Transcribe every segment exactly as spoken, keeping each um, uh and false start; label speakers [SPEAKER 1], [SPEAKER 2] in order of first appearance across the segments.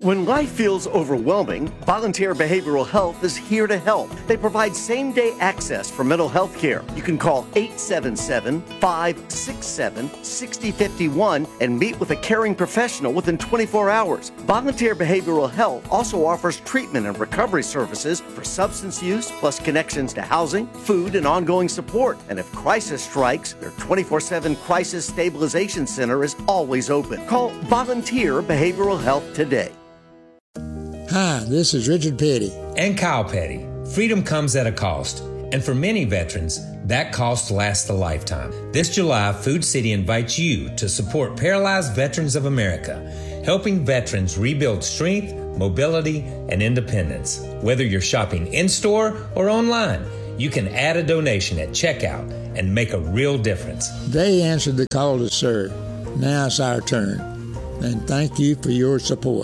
[SPEAKER 1] When life feels overwhelming, Volunteer Behavioral Health is here to help. They provide same-day access for mental health care. You can call eight seven seven, five six seven, six zero five one and meet with a caring professional within twenty-four hours. Volunteer Behavioral Health also offers treatment and recovery services for substance use, plus connections to housing, food, and ongoing support. And if crisis strikes, their twenty-four seven Crisis Stabilization Center is always open. Call Volunteer Behavioral Health today.
[SPEAKER 2] Hi, this is Richard Petty.
[SPEAKER 3] And Kyle Petty. Freedom comes at a cost. And for many veterans, that cost lasts a lifetime. This July, Food City invites you to support Paralyzed Veterans of America, helping veterans rebuild strength, mobility, and independence. Whether you're shopping in-store or online, you can add a donation at checkout and make a real difference.
[SPEAKER 2] They answered the call to serve. Now it's our turn. And thank you for your support.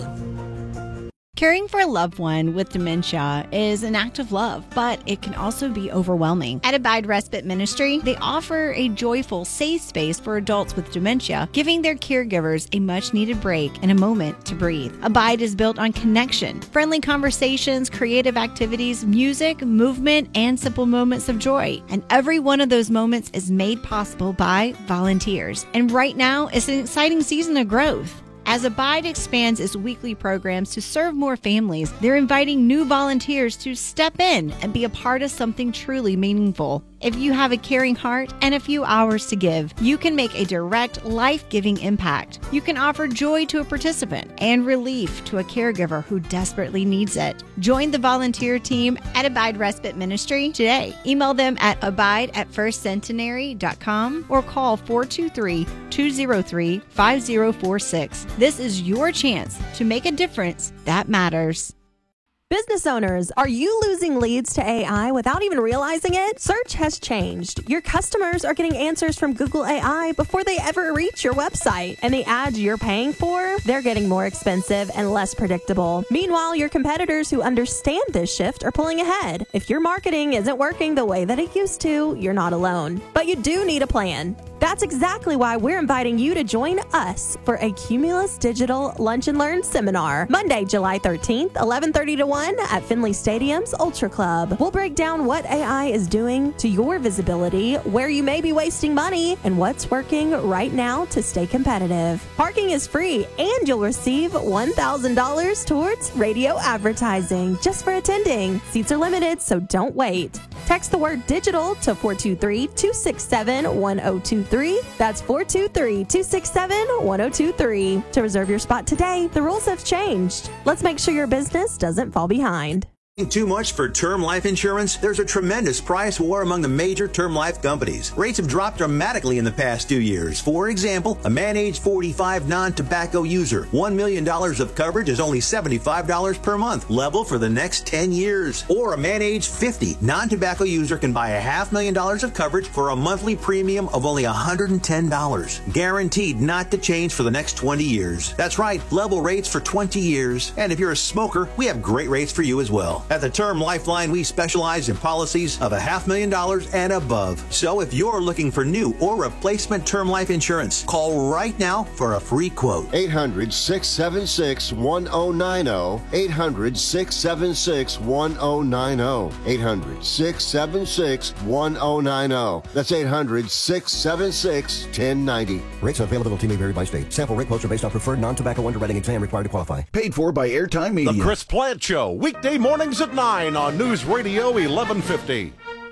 [SPEAKER 4] Caring for a loved one with dementia is an act of love, but it can also be overwhelming. At Abide Respite Ministry, they offer a joyful, safe space for adults with dementia, giving their caregivers a much-needed break and a moment to breathe. Abide is built on connection, friendly conversations, creative activities, music, movement, and simple moments of joy. And every one of those moments is made possible by volunteers. And right now is an exciting season of growth. As Abide expands its weekly programs to serve more families, they're inviting new volunteers to step in and be a part of something truly meaningful. If you have a caring heart and a few hours to give, you can make a direct, life-giving impact. You can offer joy to a participant and relief to a caregiver who desperately needs it. Join the volunteer team at Abide Respite Ministry today. Email them at abide at first centenary dot com or call four two three, two zero three, five zero four six. This is your chance to make a difference that matters.
[SPEAKER 5] Business owners, are you losing leads to A I without even realizing it? Search has changed. Your customers are getting answers from Google A I before they ever reach your website. And the ads you're paying for, they're getting more expensive and less predictable. Meanwhile, your competitors who understand this shift are pulling ahead. If your marketing isn't working the way that it used to, you're not alone. But you do need a plan. That's exactly why we're inviting you to join us for a Cumulus Digital Lunch and Learn seminar, Monday, July thirteenth, eleven thirty to one at Finley Stadium's Ultra Club. We'll break down what A I is doing to your visibility, where you may be wasting money, and what's working right now to stay competitive. Parking is free, and you'll receive one thousand dollars towards radio advertising just for attending. Seats are limited, so don't wait. Text the word digital to four two three, two six seven, one zero two three. That's four two three, two six seven, one zero two three. To reserve your spot today, the rules have changed. Let's make sure your business doesn't fall behind.
[SPEAKER 6] Too much for term life insurance? There's a tremendous price war among the major term life companies. Rates have dropped dramatically in the past two years. For example, a man age forty-five non-tobacco user, one million dollars of coverage is only seventy-five dollars per month, level for the next ten years. Or a man age fifty non-tobacco user can buy a half million dollars of coverage for a monthly premium of only one hundred ten dollars. Guaranteed not to change for the next twenty years. That's right, level rates for twenty years. And if you're a smoker, we have great rates for you as well. At the Term Lifeline, we specialize in policies of a half million dollars and above. So if you're looking for new or replacement term life insurance, call right now for a free quote.
[SPEAKER 7] eight hundred, six seven six, one zero nine zero. eight hundred, six seven six, one zero nine zero. eight hundred, six seven six, one zero nine zero. That's eight hundred, six seven six, one zero nine zero.
[SPEAKER 8] Rates and availability may vary by state. Sample rate quotes are based on preferred non-tobacco underwriting exam required to qualify.
[SPEAKER 9] Paid for by Airtime Media.
[SPEAKER 10] The Chris Plant Show, weekday mornings at nine on News Radio eleven fifty.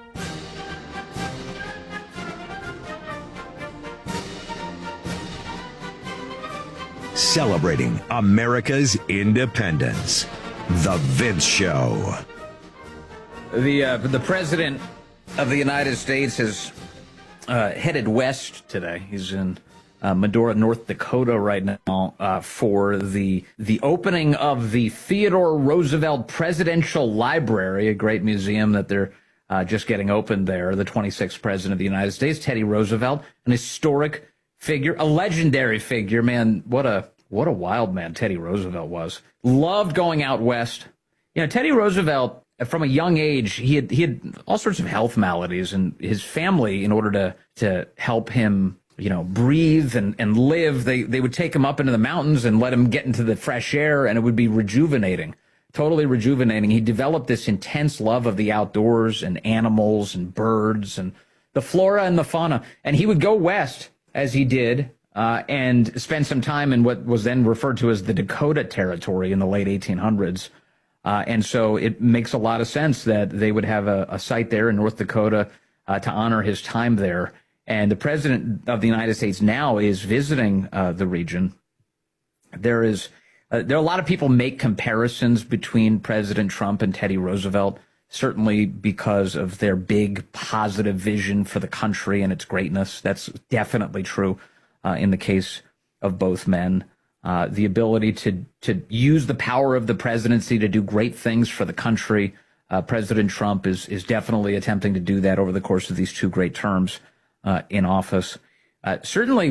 [SPEAKER 11] Celebrating America's independence. The Vince Show.
[SPEAKER 12] The uh, the President of the United States has uh, headed west today. He's in uh, Medora, North Dakota right now uh, for the the opening of the Theodore Roosevelt Presidential Library, a great museum that they're uh, just getting opened there. The twenty-sixth President of the United States, Teddy Roosevelt, an historic figure, a legendary figure. Man, what a what a wild man Teddy Roosevelt was. Loved going out west. You know, Teddy Roosevelt, from a young age, he had he had all sorts of health maladies, and his family, in order to to help him you know, breathe and, and live. They, they would take him up into the mountains and let him get into the fresh air, and it would be rejuvenating, totally rejuvenating. He developed this intense love of the outdoors and animals and birds and the flora and the fauna. And he would go west, as he did, uh, and spend some time in what was then referred to as the Dakota Territory in the late eighteen hundreds. Uh, and so it makes a lot of sense that they would have a, a site there in North Dakota uh, to honor his time there. And the president of the United States now is visiting uh, the region. There is, uh, there are a lot of people make comparisons between President Trump and Teddy Roosevelt, certainly because of their big positive vision for the country and its greatness. That's definitely true uh, in the case of both men. Uh, the ability to to use the power of the presidency to do great things for the country. Uh, President Trump is is definitely attempting to do that over the course of these two great terms uh, in office. Uh, certainly.